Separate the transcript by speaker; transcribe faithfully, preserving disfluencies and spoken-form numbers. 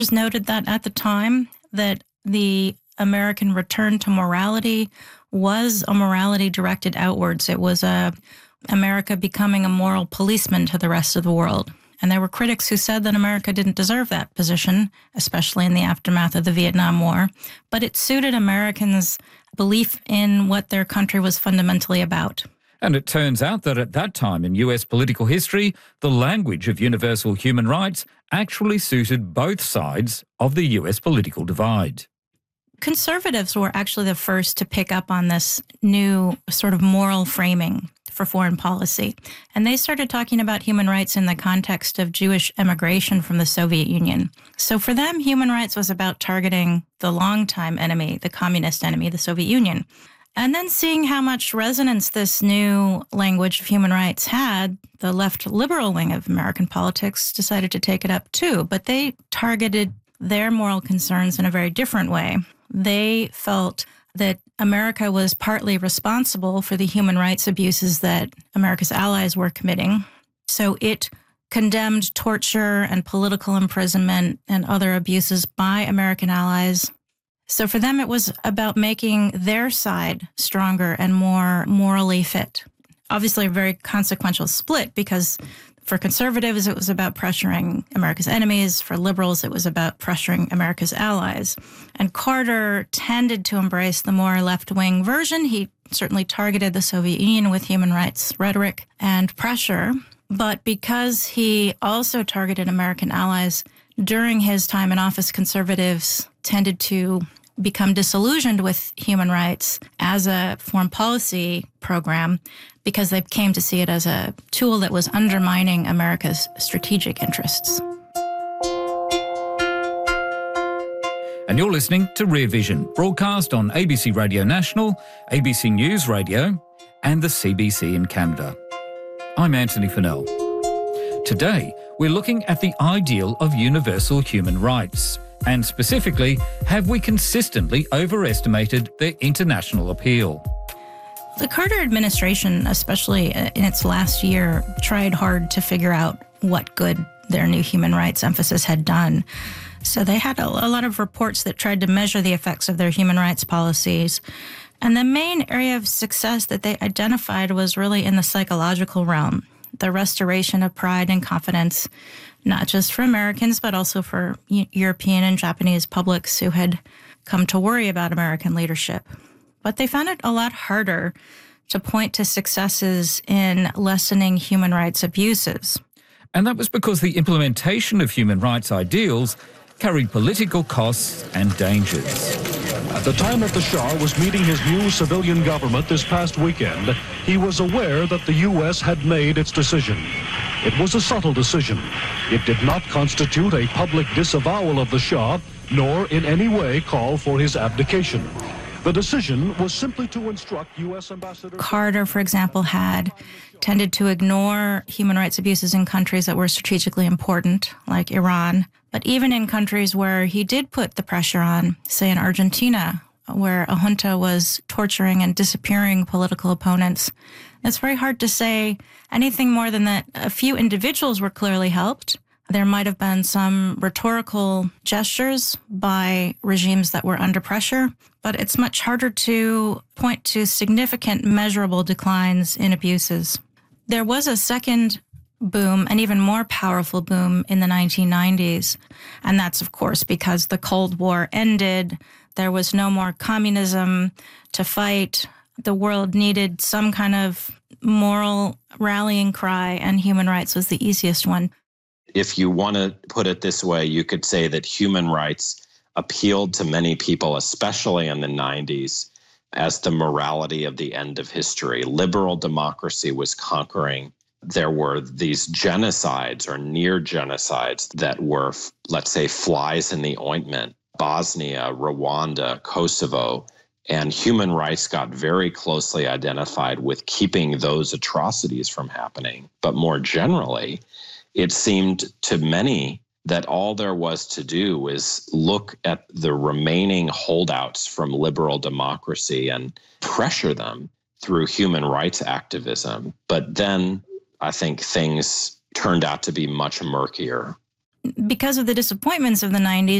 Speaker 1: noted that at the time that the American return to morality was a morality directed outwards. It was a America becoming a moral policeman to the rest of the world. And there were critics who said that America didn't deserve that position, especially in the aftermath of the Vietnam War. But it suited Americans' belief in what their country was fundamentally about.
Speaker 2: And it turns out that at that time in U S political history, the language of universal human rights actually suited both sides of the U S political divide.
Speaker 1: Conservatives were actually the first to pick up on this new sort of moral framing for foreign policy. And they started talking about human rights in the context of Jewish emigration from the Soviet Union. So for them, human rights was about targeting the longtime enemy, the communist enemy, the Soviet Union. And then seeing how much resonance this new language of human rights had, the left liberal wing of American politics decided to take it up too. But they targeted their moral concerns in a very different way. They felt that America was partly responsible for the human rights abuses that America's allies were committing. So it condemned torture and political imprisonment and other abuses by American allies. So for them, it was about making their side stronger and more morally fit. Obviously, a very consequential split, because for conservatives, it was about pressuring America's enemies. For liberals, it was about pressuring America's allies. And Carter tended to embrace the more left-wing version. He certainly targeted the Soviet Union with human rights rhetoric and pressure. But because he also targeted American allies, during his time in office, conservatives tended to become disillusioned with human rights as a foreign policy program because they came to see it as a tool that was undermining America's strategic interests.
Speaker 2: And you're listening to Rear Vision, broadcast on A B C Radio National, A B C News Radio, and the C B C in Canada. I'm Anthony Fennell. Today, we're looking at the ideal of universal human rights. And specifically, have we consistently overestimated their international appeal?
Speaker 1: The Carter administration, especially in its last year, tried hard to figure out what good their new human rights emphasis had done. So they had a, a lot of reports that tried to measure the effects of their human rights policies. And the main area of success that they identified was really in the psychological realm, the restoration of pride and confidence, not just for Americans, but also for European and Japanese publics who had come to worry about American leadership. But they found it a lot harder to point to successes in lessening human rights abuses.
Speaker 2: And that was because the implementation of human rights ideals carried political costs and dangers.
Speaker 3: At the time that the Shah was meeting his new civilian government this past weekend, he was aware that the U S had made its decision. It was a subtle decision. It did not constitute a public disavowal of the Shah, nor in any way call for his abdication. The decision was simply to instruct U S Ambassador
Speaker 1: Carter, for example, had tended to ignore human rights abuses in countries that were strategically important, like Iran. But even in countries where he did put the pressure on, say in Argentina, where a junta was torturing and disappearing political opponents, it's very hard to say anything more than that a few individuals were clearly helped. There might have been some rhetorical gestures by regimes that were under pressure, but it's much harder to point to significant measurable declines in abuses. There was a second boom, an even more powerful boom in the nineteen nineties, and that's, of course, because the Cold War ended. There was no more communism to fight. The world needed some kind of moral rallying cry, and human rights was the easiest one.
Speaker 4: If you want to put it this way, you could say that human rights appealed to many people, especially in the nineties, as the morality of the end of history. Liberal democracy was conquering. There were these genocides or near genocides that were, let's say, flies in the ointment. Bosnia, Rwanda, Kosovo, and human rights got very closely identified with keeping those atrocities from happening. But more generally, it seemed to many that all there was to do was look at the remaining holdouts from liberal democracy and pressure them through human rights activism. But then I think things turned out to be much murkier.
Speaker 1: because of the disappointments of the nineties,